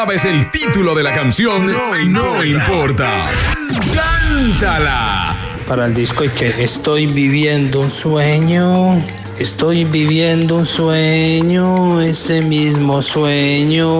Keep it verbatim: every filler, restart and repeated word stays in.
sabes el título de la canción, no, no importa. ¡Cántala! Para el disco y que estoy viviendo un sueño, estoy viviendo un sueño, ese mismo sueño